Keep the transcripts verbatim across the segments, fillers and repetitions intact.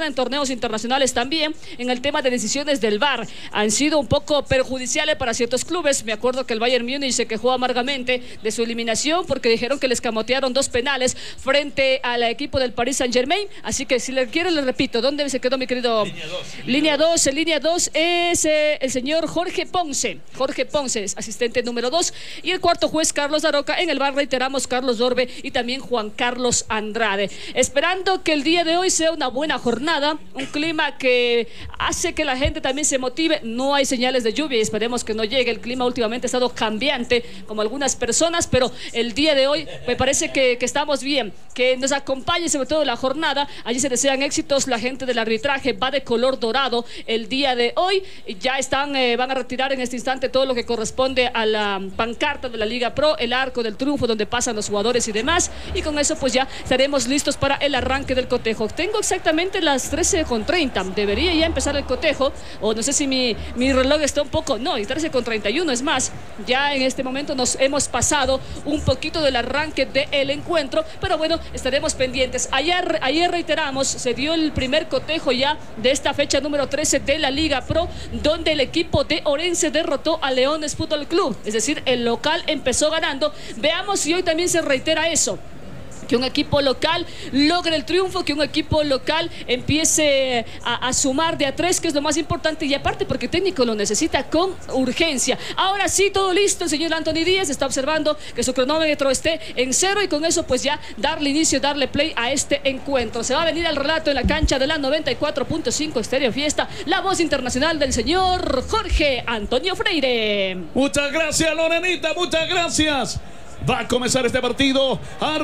en torneos internacionales también, en el tema de decisiones del V A R. Han sido un poco perjudiciales para ciertos clubes. Me acuerdo que el Bayern Múnich se quejó amargamente de su eliminación porque dijeron que les camotearon dos penales frente al equipo del Paris Saint-Germain. Así que si le quiero, le repito, ¿dónde se quedó mi querido? Línea dos. Línea dos es eh, el señor Jorge Ponce. Jorge Ponce es asistente número dos. Y el cuarto juez, Carlos Aroca. En el V A R reiteramos Carlos Dorbe y también Juan Carlos Andrade. Esperando que el día de hoy sea una buena jornada, un clima que hace que la gente también se motive. No hay señales de lluvia y esperemos que no llegue. El clima últimamente ha estado cambiante como algunas personas, pero el día de hoy me parece que, que estamos bien, que nos acompañe sobre todo la jornada. Allí se desean éxitos. La gente del arbitraje va de color dorado el día de hoy. Ya están, eh, van a retirar en este instante todo lo que corresponde a la pancarta de la Liga Pro, el arco del triunfo donde pasan los jugadores y demás, y con eso pues ya estaremos listos para el arranque del cotejo. Tengo exactamente las trece con treinta, debería ya empezar el cotejo, o no sé si mi, mi reloj está un poco, no, y trece con treinta y uno, es más, ya en este momento nos hemos pasado un poquito del arranque del encuentro, pero bueno, estaremos pendientes. Ayer, ayer reiteramos, se dio el primer cotejo ya de esta fecha número trece de la Liga Pro, donde el equipo de Orense derrotó a Leones Fútbol Club, es decir, el local empezó ganando. Veamos si hoy también se reitera eso, que un equipo local logre el triunfo, que un equipo local empiece a, a sumar de a tres, que es lo más importante, y aparte porque el técnico lo necesita con urgencia. Ahora sí, todo listo, el señor Anthony Díaz está observando que su cronómetro esté en cero y con eso pues ya darle inicio, darle play a este encuentro. Se va a venir el relato en la cancha de la noventa y cuatro punto cinco Estéreo Fiesta, la voz internacional del señor Jorge Antonio Freire. Muchas gracias, Lorenita, muchas gracias. Va a comenzar este partido.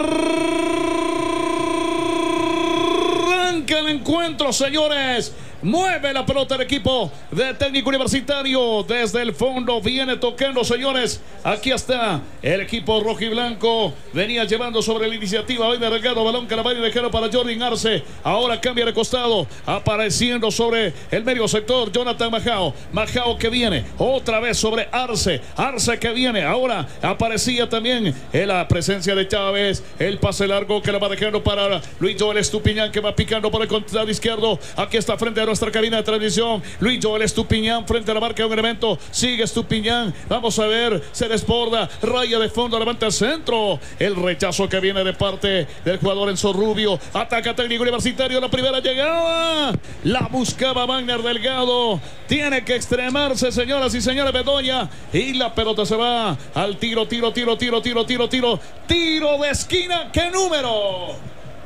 Arranca el encuentro, señores. Mueve la pelota el equipo de Técnico Universitario. Desde el fondo viene tocando, señores. Aquí está el equipo rojiblanco. Venía llevando sobre la iniciativa. Hoy de regalo, balón Calamari dejado para Jordi Arce. Ahora cambia de costado. Apareciendo sobre el medio sector Jonathan Majao. Majao que viene otra vez sobre Arce. Arce que viene. Ahora aparecía también en la presencia de Chávez. El pase largo que la va dejando para Luis Joel Estupiñán, que va picando por el costado izquierdo. Aquí está frente a nuestra cabina de transmisión. Luis Joel Estupiñán frente a la marca de un elemento. Sigue Estupiñán. Vamos a ver. Se desborda. Raya de fondo. Levanta el centro. El rechazo que viene de parte del jugador Enzo Rubio. Ataca Técnico Universitario. La primera llegada. La buscaba Wagner Delgado. Tiene que extremarse, señoras y señores. Bedoya. Y la pelota se va al tiro, tiro, tiro, tiro, tiro, tiro, tiro. Tiro de esquina. ¿Qué número?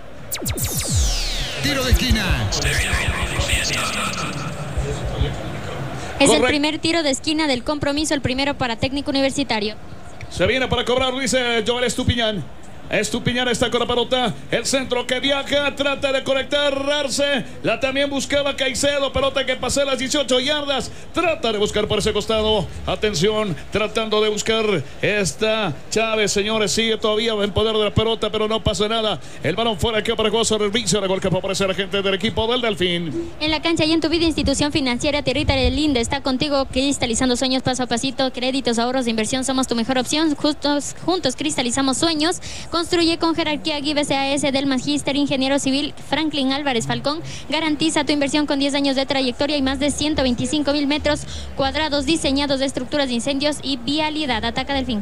Tiro de esquina. Es el primer tiro de esquina del compromiso, el primero para Técnico Universitario. Se viene para cobrar, dice Joel Estupiñán. Estupiñán está con la pelota. El centro que viaja. Trata de conectar Arce. La también buscaba Caicedo. Pelota que pasa las dieciocho yardas. Trata de buscar por ese costado. Atención. Tratando de buscar esta Chávez, señores. Sigue todavía en poder de la pelota, pero no pasa nada. El balón fuera que para gozo servicio. La gol que favorece la gente del equipo del Delfín. En la cancha y en tu vida, institución financiera Tierrita del Linde está contigo, cristalizando sueños paso a pasito. Créditos, ahorros de inversión, somos tu mejor opción. Justos, juntos cristalizamos sueños. Construye con jerarquía G I B C A S del Magíster Ingeniero Civil Franklin Álvarez Falcón. Garantiza tu inversión con diez años de trayectoria y más de ciento veinticinco mil metros cuadrados diseñados de estructuras de incendios y vialidad. Ataca Delfín.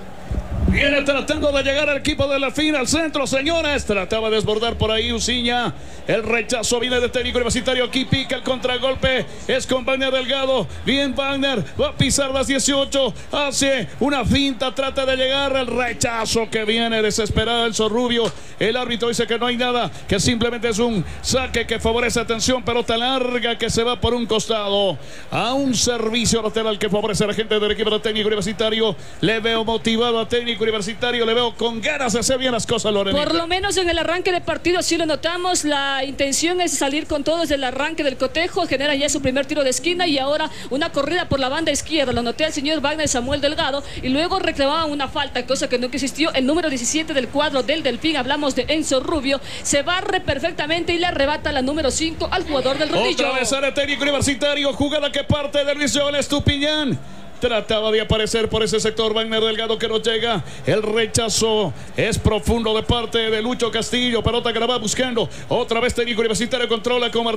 Viene tratando de llegar al equipo de la fin al centro, señores. Trataba de desbordar por ahí Uciña. El rechazo viene de Técnico Universitario. Aquí pica el contragolpe. Es con Wagner Delgado. Bien Wagner. Va a pisar las dieciocho. Hace una finta. Trata de llegar al rechazo que viene desesperado el Zorrubio. El árbitro dice que no hay nada. Que simplemente es un saque que favorece. Atención, pelota larga que se va por un costado. A un servicio lateral que favorece a la gente del equipo de Técnico Universitario. Le veo motivado a Técnico Universitario, le veo con ganas de hacer bien las cosas, Lorenita. Por lo menos en el arranque de partido sí lo notamos. La intención es salir con todo desde el arranque del cotejo. Genera ya su primer tiro de esquina y ahora una corrida por la banda izquierda. Lo noté al señor Wagner Samuel Delgado y luego reclamaba una falta, cosa que nunca existió. El número diecisiete del cuadro del Delfín, hablamos de Enzo Rubio, se barre perfectamente y le arrebata la número cinco al jugador del Rodillo. Otra vez al Técnico Universitario, jugada que parte de Luis Joel Estupiñán. Trataba de aparecer por ese sector Wagner Delgado, que no llega. El rechazo es profundo de parte de Lucho Castillo. Pelota que la va buscando. Otra vez Técnico Universitario controla con